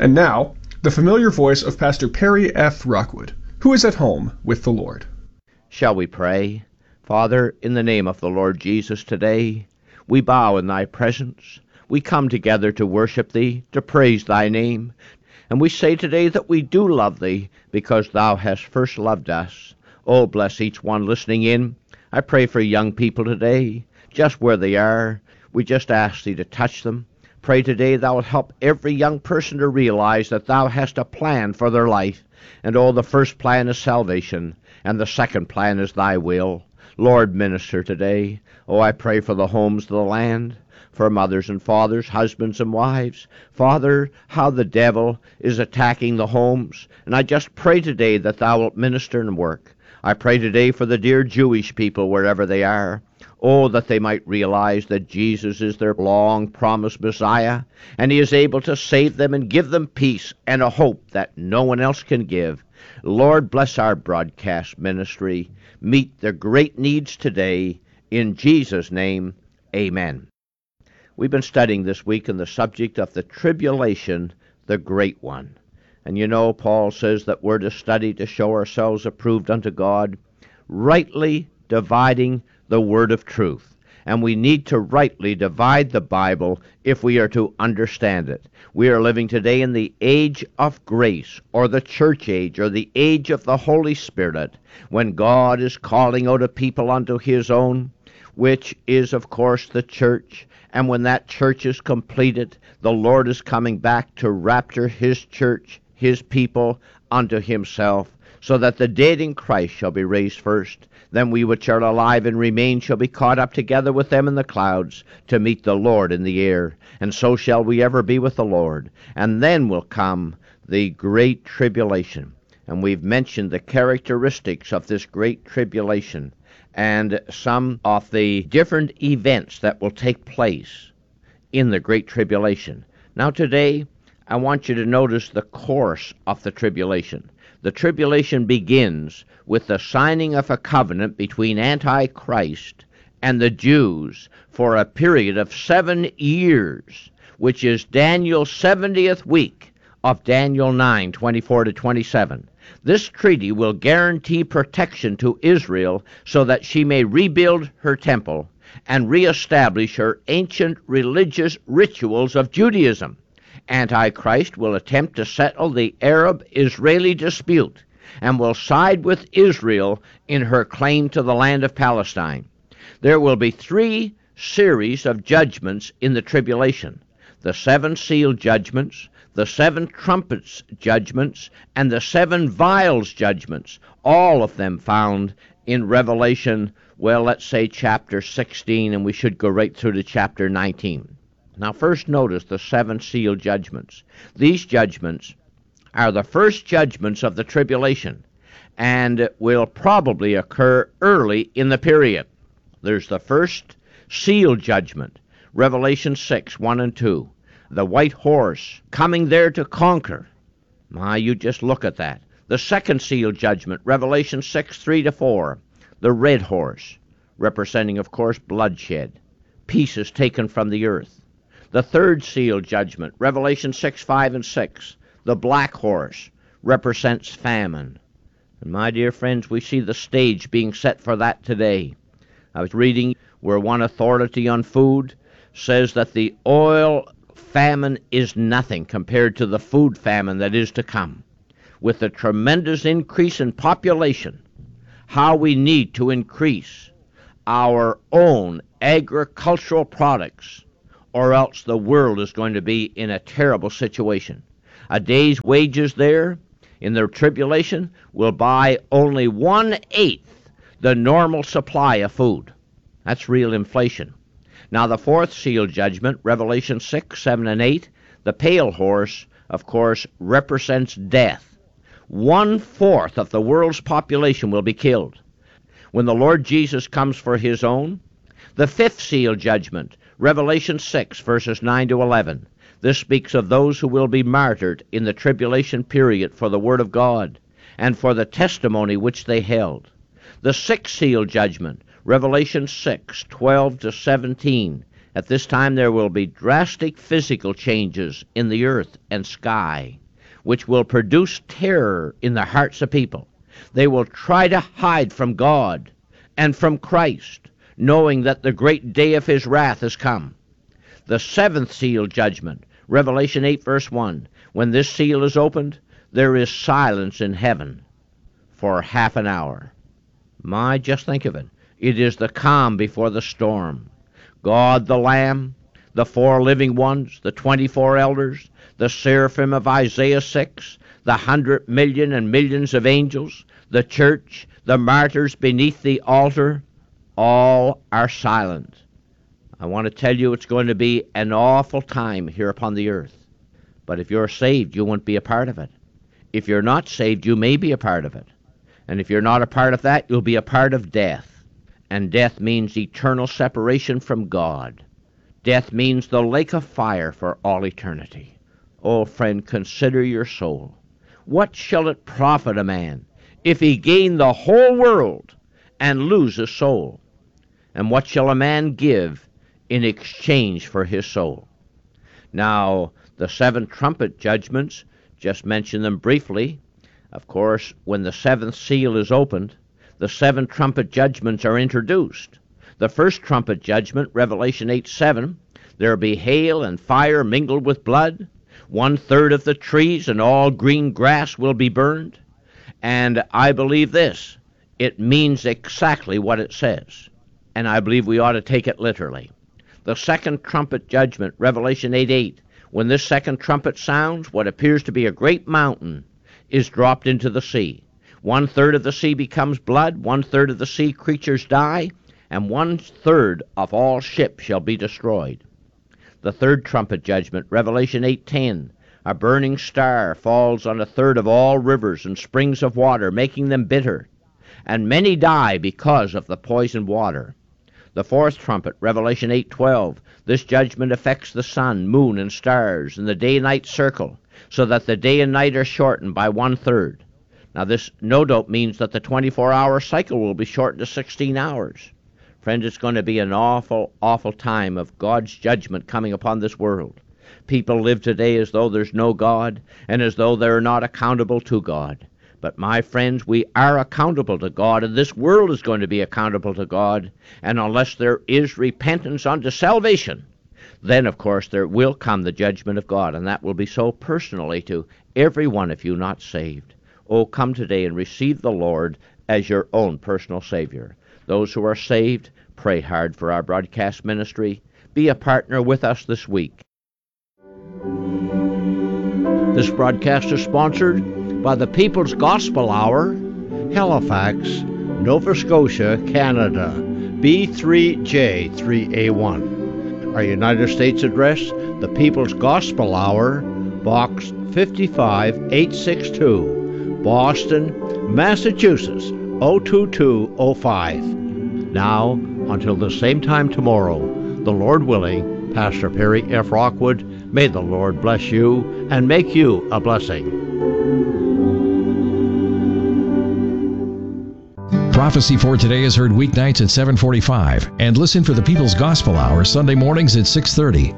And now, the familiar voice of Pastor Perry F. Rockwood, who is at home with the Lord. Shall we pray? Father, in the name of the Lord Jesus today, we bow in thy presence. We come together to worship thee, to praise thy name. And we say today that we do love thee because thou hast first loved us. Oh, bless each one listening in. I pray for young people today, just where they are. We just ask thee to touch them. Pray today thou wilt help every young person to realize that thou hast a plan for their life. And oh, the first plan is salvation, and the second plan is thy will. Lord, minister today. Oh, I pray for the homes of the land, for mothers and fathers, husbands and wives. Father, how the devil is attacking the homes. And I just pray today that thou wilt minister and work. I pray today for the dear Jewish people wherever they are. Oh, that they might realize that Jesus is their long-promised Messiah, and he is able to save them and give them peace and a hope that no one else can give. Lord, bless our broadcast ministry. Meet their great needs today. In Jesus' name, amen. We've been studying this week on the subject of the tribulation, the great one. And you know, Paul says that we're to study to show ourselves approved unto God, rightly dividing the word of truth. And we need to rightly divide the Bible if we are to understand it. We are living today in the age of grace, or the church age, or the age of the Holy Spirit, when God is calling out a people unto his own, which is, of course, the church. And when that church is completed, the Lord is coming back to rapture his church, his people, unto himself, so that the dead in Christ shall be raised first. Then we which are alive and remain shall be caught up together with them in the clouds to meet the Lord in the air. And so shall we ever be with the Lord. And then will come the great tribulation. And we've mentioned the characteristics of this great tribulation and some of the different events that will take place in the great tribulation. Now today, I want you to notice the course of the tribulation. The tribulation begins with the signing of a covenant between Antichrist and the Jews for a period of 7 years, which is Daniel's 70th week of Daniel 9:24-27. This treaty will guarantee protection to Israel so that she may rebuild her temple and reestablish her ancient religious rituals of Judaism. Antichrist will attempt to settle the Arab-Israeli dispute and will side with Israel in her claim to the land of Palestine. There will be 3 series of judgments in the tribulation: the 7 seal judgments, the 7 trumpets judgments, and the 7 vials judgments, all of them found in Revelation, well, let's say chapter 16, and we should go right through to chapter 19. Now first notice the 7 seal judgments. These judgments are the first judgments of the tribulation and will probably occur early in the period. There's the first seal judgment, Revelation 6:1 and 2. The white horse coming there to conquer. You just look at that. The second seal judgment, Revelation 6:3-4. The red horse, representing, of course, bloodshed, pieces taken from the earth. The third seal judgment, Revelation 6:5 and 6. The black horse represents famine. And my dear friends, we see the stage being set for that today. I was reading where one authority on food says that the oil famine is nothing compared to the food famine that is to come. With the tremendous increase in population, how we need to increase our own agricultural products, or else the world is going to be in a terrible situation. A day's wages there in the tribulation will buy only 1/8 the normal supply of food. That's real inflation. Now the fourth seal judgment, Revelation 6:7 and 8, the pale horse, of course, represents death. 1/4 of the world's population will be killed when the Lord Jesus comes for his own. The fifth seal judgment, Revelation 6, verses 9-11. This speaks of those who will be martyred in the tribulation period for the word of God and for the testimony which they held. The sixth seal judgment, Revelation 6:12-17, At this time there will be drastic physical changes in the earth and sky, which will produce terror in the hearts of people. They will try to hide from God and from Christ, knowing that the great day of his wrath has come. The seventh seal judgment, Revelation 8 verse 1, when this seal is opened, there is silence in heaven for half an hour. My, just think of it. It is the calm before the storm. God the Lamb, the 4 living ones, the 24 elders, the seraphim of Isaiah 6, the 100 million and millions of angels, the church, the martyrs beneath the altar, all are silent. I want to tell you it's going to be an awful time here upon the earth. But if you're saved, you won't be a part of it. If you're not saved, you may be a part of it. And if you're not a part of that, you'll be a part of death. And death means eternal separation from God. Death means the lake of fire for all eternity. Oh, friend, consider your soul. What shall it profit a man if he gain the whole world and lose his soul? And what shall a man give in exchange for his soul? Now, the 7 trumpet judgments, just mention them briefly. Of course, when the 7th seal is opened, the 7 trumpet judgments are introduced. The first trumpet judgment, Revelation 8:7, there will be hail and fire mingled with blood. 1/3 of the trees and all green grass will be burned. And I believe this, it means exactly what it says. And I believe we ought to take it literally. The second trumpet judgment, Revelation 8:8, when this second trumpet sounds, what appears to be a great mountain is dropped into the sea. 1/3 of the sea becomes blood, 1/3 of the sea creatures die, and 1/3 of all ships shall be destroyed. The third trumpet judgment, Revelation 8:10, a burning star falls on 1/3 of all rivers and springs of water, making them bitter, and many die because of the poisoned water. The fourth trumpet, Revelation 8:12, this judgment affects the sun, moon, and stars, and the day-night circle, so that the day and night are shortened by 1/3. Now this no doubt means that the 24-hour cycle will be shortened to 16 hours. Friends, it's going to be an awful, awful time of God's judgment coming upon this world. People live today as though there's no God, and as though they're not accountable to God. But my friends, we are accountable to God, and this world is going to be accountable to God. And unless there is repentance unto salvation, then of course there will come the judgment of God, and that will be so personally to every one of you not saved. Oh, come today and receive the Lord as your own personal Savior. Those who are saved, pray hard for our broadcast ministry. Be a partner with us this week. This broadcast is sponsored by the People's Gospel Hour, Halifax, Nova Scotia, Canada, B3J3A1. Our United States address, the People's Gospel Hour, Box 55862. Boston, Massachusetts, 02205. Now, until the same time tomorrow, the Lord willing, Pastor Perry F. Rockwood, may the Lord bless you and make you a blessing. Prophecy for Today is heard weeknights at 7:45 and listen for the People's Gospel Hour Sunday mornings at 6:30.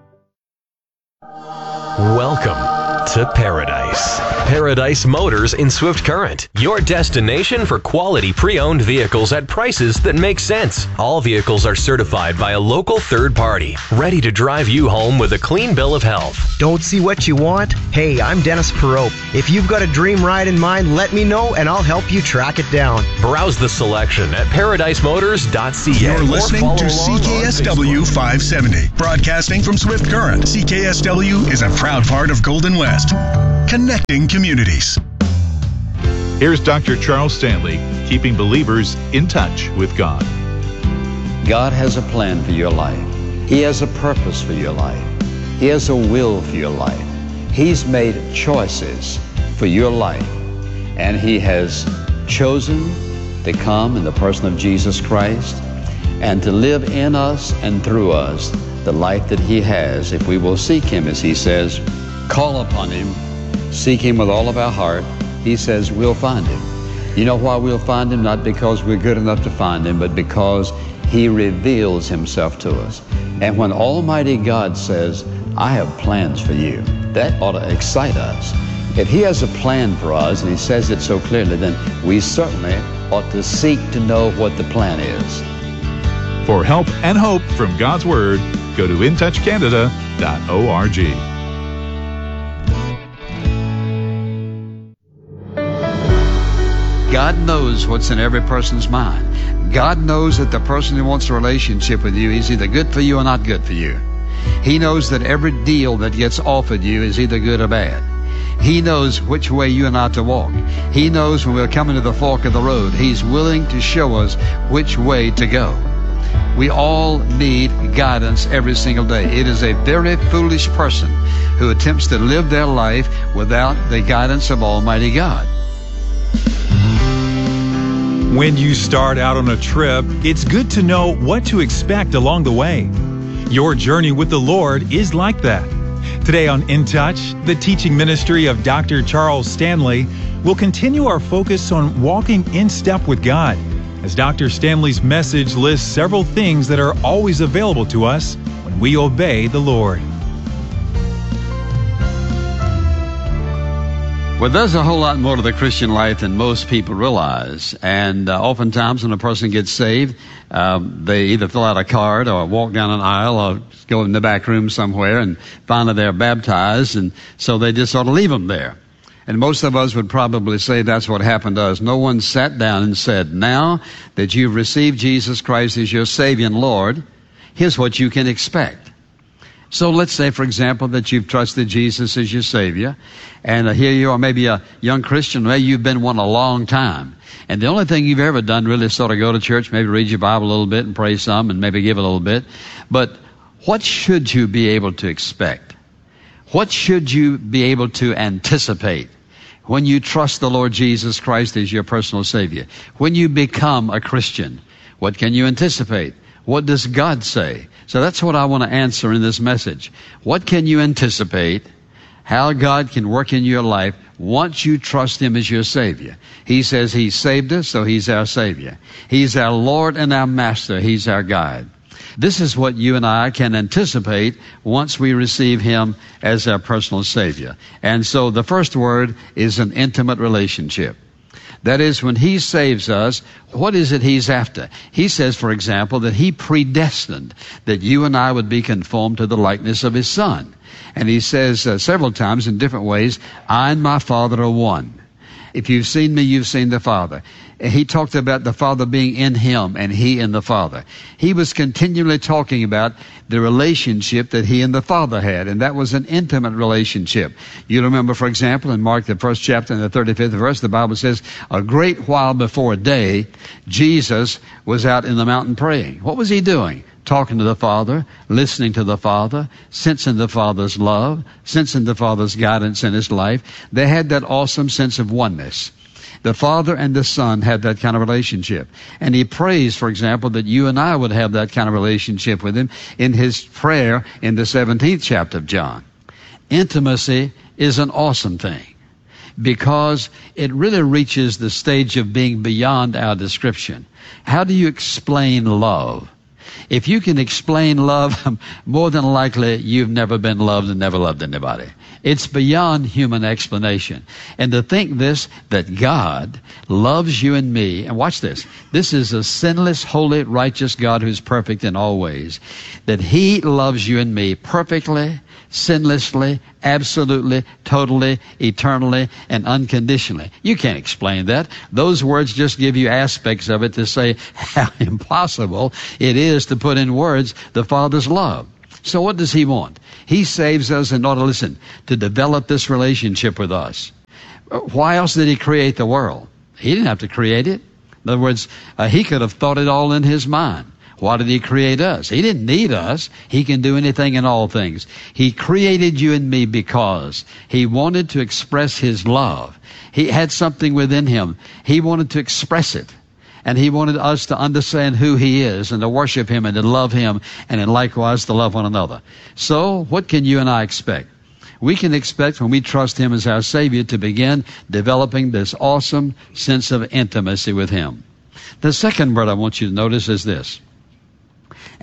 Welcome to Paradise. Paradise Motors in Swift Current, your destination for quality pre-owned vehicles at prices that make sense. All vehicles are certified by a local third party, ready to drive you home with a clean bill of health. Don't see what you want? Hey, I'm Dennis Perot. If you've got a dream ride in mind, let me know and I'll help you track it down. Browse the selection at ParadiseMotors.ca. You're listening to CKSW 570, broadcasting from Swift Current. CKSW is a proud part of Golden West, connecting communities. Here's Dr. Charles Stanley, keeping believers in touch with God. God has a plan for your life. He has a purpose for your life. He has a will for your life. He's made choices for your life, and He has chosen to come in the person of Jesus Christ and to live in us and through us the life that He has if we will seek Him, as He says, call upon Him, seek Him with all of our heart. He says we'll find Him. You know why we'll find Him? Not because we're good enough to find Him, but because He reveals Himself to us. And when Almighty God says, I have plans for you, that ought to excite us. If He has a plan for us, and He says it so clearly, then we certainly ought to seek to know what the plan is. For help and hope from God's Word, go to intouchcanada.org. God knows what's in every person's mind. God knows that the person who wants a relationship with you is either good for you or not good for you. He knows that every deal that gets offered you is either good or bad. He knows which way you and I are to walk. He knows when we're coming to the fork of the road. He's willing to show us which way to go. We all need guidance every single day. It is a very foolish person who attempts to live their life without the guidance of Almighty God. When you start out on a trip, it's good to know what to expect along the way. Your journey with the Lord is like that. Today on In Touch, the teaching ministry of Dr. Charles Stanley will continue our focus on walking in step with God, as Dr. Stanley's message lists several things that are always available to us when we obey the Lord. Well, there's a whole lot more to the Christian life than most people realize. And oftentimes when a person gets saved, they either fill out a card or walk down an aisle or go in the back room somewhere, and finally they're baptized, and so they just sort of leave them there. And most of us would probably say that's what happened to us. No one sat down and said, now that you've received Jesus Christ as your Savior and Lord, here's what you can expect. So let's say, for example, that you've trusted Jesus as your Savior, and here you are, maybe a young Christian, maybe you've been one a long time, and the only thing you've ever done really is sort of go to church, maybe read your Bible a little bit and pray some, and maybe give a little bit. But what should you be able to expect? What should you be able to anticipate when you trust the Lord Jesus Christ as your personal Savior? When you become a Christian, what can you anticipate? What does God say? So that's what I want to answer in this message. What can you anticipate? How God can work in your life once you trust Him as your Savior. He says He saved us, so He's our Savior. He's our Lord and our Master. He's our guide. This is what you and I can anticipate once we receive Him as our personal Savior. And so the first word is an intimate relationship. That is, when He saves us, what is it He's after? He says, for example, that He predestined that you and I would be conformed to the likeness of His Son. And He says several times in different ways, I and my Father are one. If you've seen me, you've seen the Father. He talked about the Father being in Him and He in the Father. He was continually talking about the relationship that He and the Father had, and that was an intimate relationship. You remember, for example, in Mark, the 1st chapter and the 35th verse, the Bible says, a great while before day, Jesus was out in the mountain praying. What was He doing? Talking to the Father, listening to the Father, sensing the Father's love, sensing the Father's guidance in His life. They had that awesome sense of oneness. The Father and the Son had that kind of relationship. And He prays, for example, that you and I would have that kind of relationship with Him in His prayer in the 17th chapter of John. Intimacy is an awesome thing because it really reaches the stage of being beyond our description. How do you explain love? If you can explain love, more than likely you've never been loved and never loved anybody. It's beyond human explanation. And to think this, that God loves you and me, and watch this, this is a sinless, holy, righteous God who's perfect in all ways, that He loves you and me perfectly, sinlessly, absolutely, totally, eternally, and unconditionally. You can't explain that. Those words just give you aspects of it to say how impossible it is to put in words the Father's love. So what does He want? He saves us in order, listen, to develop this relationship with us. Why else did He create the world? He didn't have to create it. In other words, He could have thought it all in His mind. Why did He create us? He didn't need us. He can do anything and all things. He created you and me because He wanted to express His love. He had something within Him. He wanted to express it. And He wanted us to understand who He is and to worship Him and to love Him and then likewise to love one another. So what can you and I expect? We can expect when we trust Him as our Savior to begin developing this awesome sense of intimacy with Him. The second word I want you to notice is this.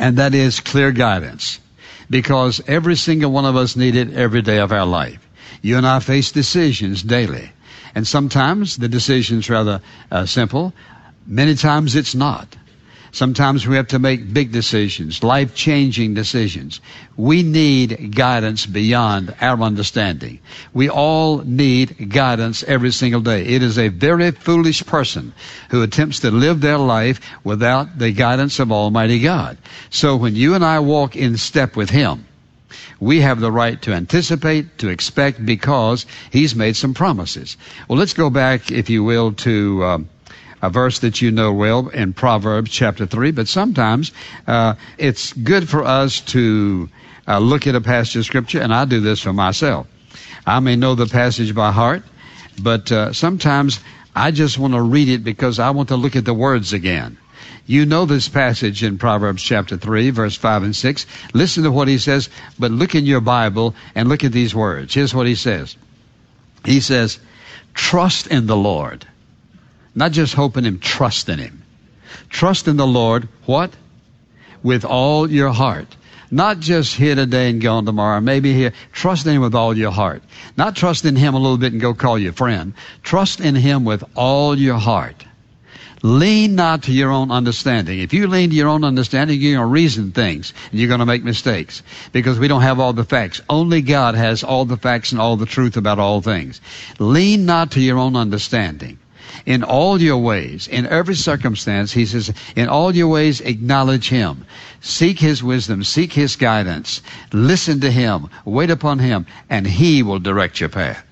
and that is clear guidance. Because every single one of us need it every day of our life. You and I face decisions daily. And sometimes the decision's rather simple. Many times it's not. Sometimes we have to make big decisions, life-changing decisions. We need guidance beyond our understanding. We all need guidance every single day. It is a very foolish person who attempts to live their life without the guidance of Almighty God. So when you and I walk in step with Him, we have the right to anticipate, to expect, because He's made some promises. Well, let's go back, if you will, to a verse that you know well in Proverbs chapter 3, but sometimes it's good for us to look at a passage of Scripture, and I do this for myself. I may know the passage by heart, but sometimes I just want to read it because I want to look at the words again. You know this passage in Proverbs chapter 3, verse 5 and 6. Listen to what he says, but look in your Bible and look at these words. Here's what he says. He says, trust in the Lord. Not just hope in Him, trust in Him. Trust in the Lord, what? With all your heart. Not just here today and gone tomorrow, maybe here. Trust in Him with all your heart. Not trust in Him a little bit and go call your friend. Trust in Him with all your heart. Lean not to your own understanding. If you lean to your own understanding, you're going to reason things, and you're going to make mistakes, because we don't have all the facts. Only God has all the facts and all the truth about all things. Lean not to your own understanding. In all your ways, in every circumstance, he says, in all your ways acknowledge Him. Seek His wisdom, seek His guidance. Listen to Him, wait upon Him, and He will direct your path.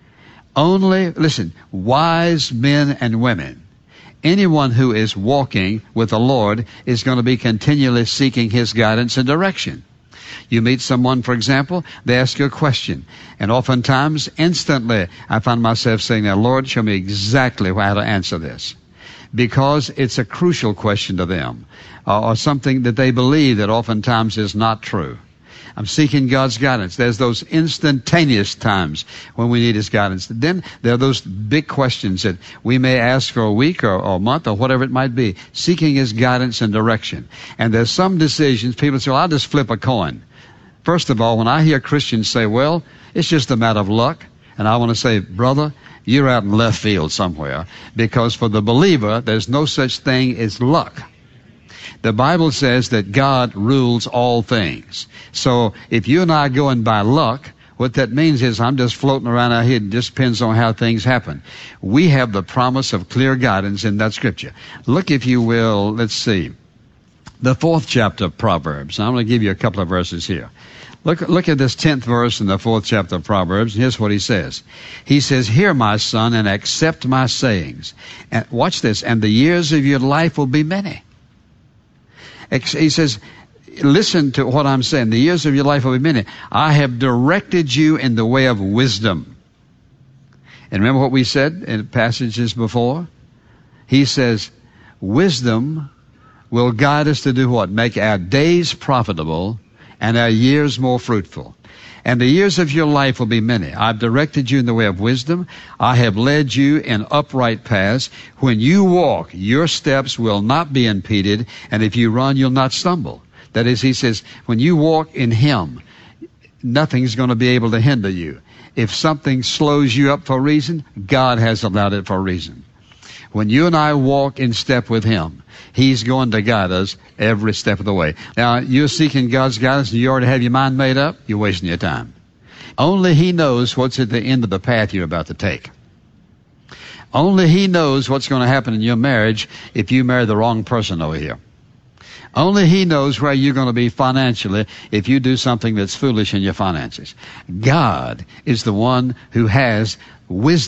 Only, listen, wise men and women, anyone who is walking with the Lord is going to be continually seeking His guidance and direction. You meet someone, for example, they ask you a question, and oftentimes, instantly, I find myself saying, now, Lord, show me exactly how to answer this, because it's a crucial question to them, or something that they believe that oftentimes is not true. I'm seeking God's guidance. There's those instantaneous times when we need His guidance. Then there are those big questions that we may ask for a week or a month or whatever it might be, seeking His guidance and direction. And there's some decisions, people say, well, I'll just flip a coin. First of all, when I hear Christians say, well, it's just a matter of luck, and I want to say, brother, you're out in left field somewhere, because for the believer, there's no such thing as luck. The Bible says that God rules all things. So if you and I are going by luck, what that means is I'm just floating around out here. It just depends on how things happen. We have the promise of clear guidance in that Scripture. Look, if you will, let's see, the 4th chapter of Proverbs. I'm going to give you a couple of verses here. Look at this 10th verse in the 4th chapter of Proverbs. And here's what he says. He says, hear, my son, and accept my sayings. And watch this. And the years of your life will be many. He says, listen to what I'm saying. The years of your life will be many. I have directed you in the way of wisdom. And remember what we said in passages before? He says, wisdom will guide us to do what? Make our days profitable and our years more fruitful. And the years of your life will be many. I've directed you in the way of wisdom. I have led you in upright paths. When you walk, your steps will not be impeded, and if you run, you'll not stumble. That is, he says, when you walk in Him, nothing's going to be able to hinder you. If something slows you up for a reason, God has allowed it for a reason. When you and I walk in step with Him, He's going to guide us every step of the way. Now, you're seeking God's guidance and you already have your mind made up, you're wasting your time. Only He knows what's at the end of the path you're about to take. Only He knows what's going to happen in your marriage if you marry the wrong person over here. Only He knows where you're going to be financially if you do something that's foolish in your finances. God is the one who has wisdom.